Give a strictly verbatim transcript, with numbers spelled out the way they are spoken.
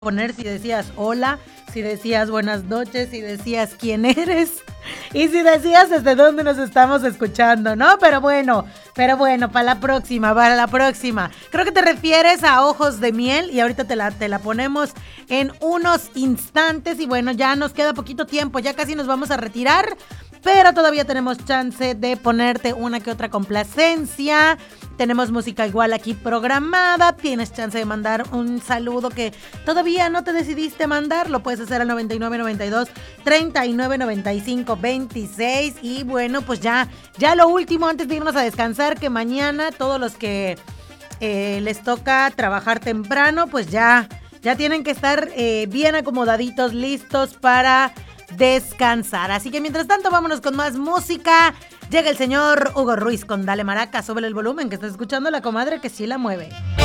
poner si decías hola, si decías buenas noches, si decías quién eres y si decías desde dónde nos estamos escuchando, ¿no? Pero bueno, pero bueno, para la próxima, para la próxima. Creo que te refieres a Ojos de Miel y ahorita te la, te la ponemos en unos instantes y bueno, ya nos queda poquito tiempo, ya casi nos vamos a retirar, pero todavía tenemos chance de ponerte una que otra complacencia. Tenemos música igual aquí programada. Tienes chance de mandar un saludo que todavía no te decidiste mandar. Lo puedes hacer al noventa y nueve noventa y dos treinta y nueve noventa y cinco veintiséis. Y bueno, pues ya, ya lo último antes de irnos a descansar, que mañana todos los que eh, les toca trabajar temprano, pues ya, ya tienen que estar eh, bien acomodaditos, listos para descansar. Así que mientras tanto, vámonos con más música. Llega el señor Hugo Ruiz con Dale Maraca. Súbele el volumen que estás escuchando, la comadre que sí la mueve.